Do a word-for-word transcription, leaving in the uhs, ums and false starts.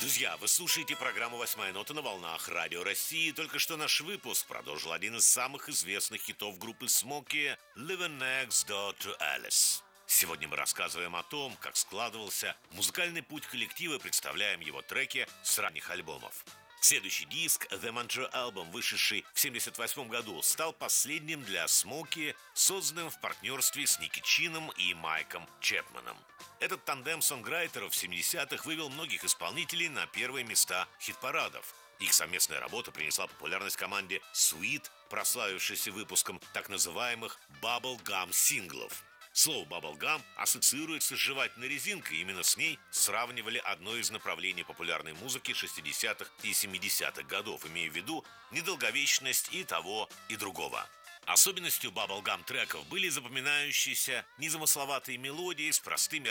Друзья, вы слушаете программу «Восьмая нота» на волнах Радио России. Только что наш выпуск продолжил один из самых известных хитов группы Смоки «Living Next Door to Alice». Сегодня мы рассказываем о том, как складывался музыкальный путь коллектива и представляем его треки с ранних альбомов. Следующий диск The Mantra Album, вышедший в семьдесят восьмом году, стал последним для Смоки, созданным в партнерстве с Ники Чином и Майком Чепменом. Этот тандем сонграйтеров в семидесятых вывел многих исполнителей на первые места хит-парадов. Их совместная работа принесла популярность команде Sweet, прославившейся выпуском так называемых bubblegum синглов. Слово «bubblegum» ассоциируется с жевательной резинкой, и именно с ней сравнивали одно из направлений популярной музыки шестидесятых и семидесятых годов, имея в виду недолговечность и того, и другого. Особенностью bubblegum треков были запоминающиеся незамысловатые мелодии с простыми